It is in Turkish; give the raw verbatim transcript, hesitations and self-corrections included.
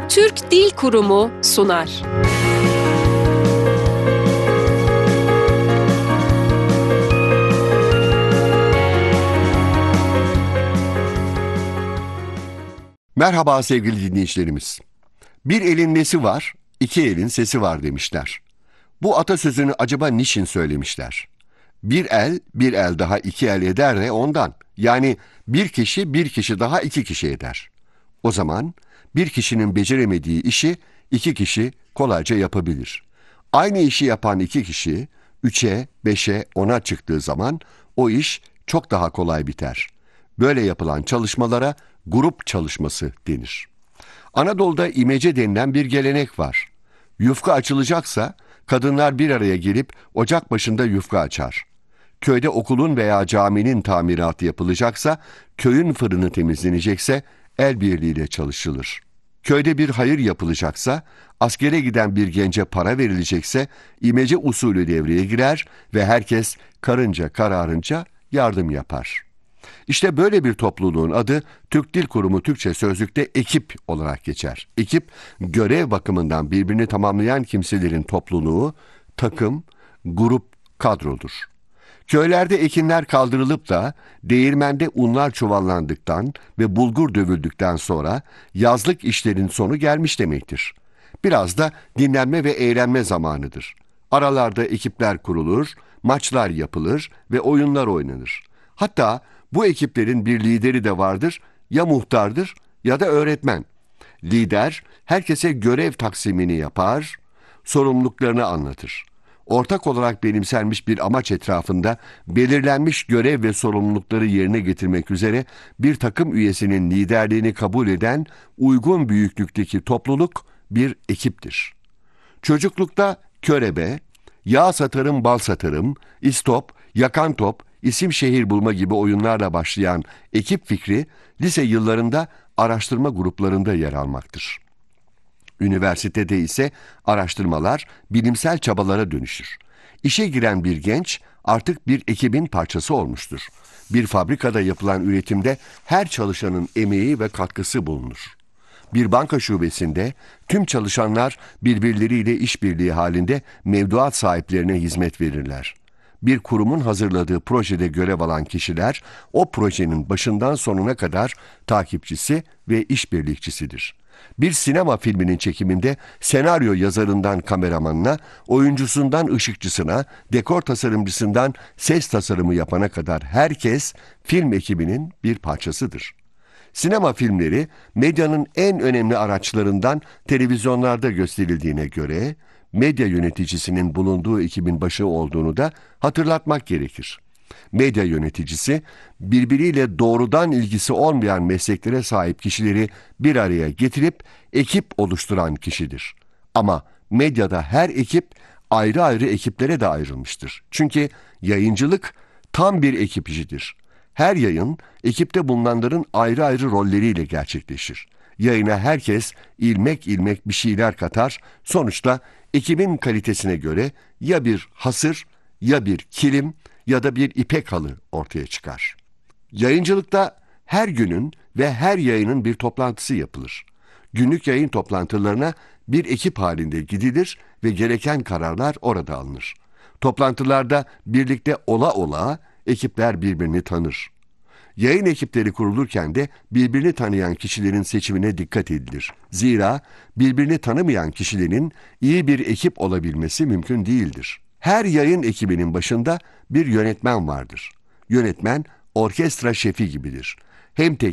Türk Dil Kurumu sunar. Merhaba sevgili dinleyicilerimiz. Bir elin nesi var, iki elin sesi var demişler. Bu atasözünü acaba niçin söylemişler? Bir el, bir el daha iki el eder de ondan. Yani bir kişi, bir kişi daha iki kişi eder. O zaman bir kişinin beceremediği işi iki kişi kolayca yapabilir. Aynı işi yapan iki kişi, üçe, beşe, ona çıktığı zaman o iş çok daha kolay biter. Böyle yapılan çalışmalara grup çalışması denir. Anadolu'da imece denilen bir gelenek var. Yufka açılacaksa kadınlar bir araya gelip ocak başında yufka açar. Köyde okulun veya caminin tamiratı yapılacaksa, köyün fırını temizlenecekse el birliğiyle çalışılır. Köyde bir hayır yapılacaksa, askere giden bir gence para verilecekse imece usulü devreye girer ve herkes karınca kararınca yardım yapar. İşte böyle bir topluluğun adı Türk Dil Kurumu Türkçe Sözlük'te ekip olarak geçer. Ekip, görev bakımından birbirini tamamlayan kimselerin topluluğu, takım, grup, kadrodur. Köylerde ekinler kaldırılıp da değirmende unlar çuvallandıktan ve bulgur dövüldükten sonra yazlık işlerin sonu gelmiş demektir. Biraz da dinlenme ve eğlenme zamanıdır. Aralarda ekipler kurulur, maçlar yapılır ve oyunlar oynanır. Hatta bu ekiplerin bir lideri de vardır, ya muhtardır ya da öğretmen. Lider herkese görev taksimini yapar, sorumluluklarını anlatır. Ortak olarak benimsenmiş bir amaç etrafında belirlenmiş görev ve sorumlulukları yerine getirmek üzere bir takım üyesinin liderliğini kabul eden uygun büyüklükteki topluluk bir ekiptir. Çocuklukta körebe, yağ satarım bal satarım, istop, yakan top, isim şehir bulma gibi oyunlarla başlayan ekip fikri lise yıllarında araştırma gruplarında yer almaktır. Üniversitede ise araştırmalar bilimsel çabalara dönüşür. İşe giren bir genç artık bir ekibin parçası olmuştur. Bir fabrikada yapılan üretimde her çalışanın emeği ve katkısı bulunur. Bir banka şubesinde tüm çalışanlar birbirleriyle işbirliği halinde mevduat sahiplerine hizmet verirler. Bir kurumun hazırladığı projede görev alan kişiler o projenin başından sonuna kadar takipçisi ve işbirlikçisidir. Bir sinema filminin çekiminde senaryo yazarından kameramanına, oyuncusundan ışıkçısına, dekor tasarımcısından ses tasarımı yapana kadar herkes film ekibinin bir parçasıdır. Sinema filmleri medyanın en önemli araçlarından televizyonlarda gösterildiğine göre medya yöneticisinin bulunduğu ekibin başı olduğunu da hatırlatmak gerekir. Medya yöneticisi birbiriyle doğrudan ilgisi olmayan mesleklere sahip kişileri bir araya getirip ekip oluşturan kişidir. Ama medyada her ekip ayrı ayrı ekiplere de ayrılmıştır. Çünkü yayıncılık tam bir ekip işidir. Her yayın ekipte bulunanların ayrı ayrı rolleriyle gerçekleşir. Yayına herkes ilmek ilmek bir şeyler katar, sonuçta ekibin kalitesine göre ya bir hasır, ya bir kilim ya da bir ipek halı ortaya çıkar. Yayıncılıkta her günün ve her yayının bir toplantısı yapılır. Günlük yayın toplantılarına bir ekip halinde gidilir ve gereken kararlar orada alınır. Toplantılarda birlikte ola ola ekipler birbirini tanır. Yayın ekipleri kurulurken de birbirini tanıyan kişilerin seçimine dikkat edilir. Zira birbirini tanımayan kişilerin iyi bir ekip olabilmesi mümkün değildir. Her yayın ekibinin başında bir yönetmen vardır. Yönetmen orkestra şefi gibidir. Hem teknik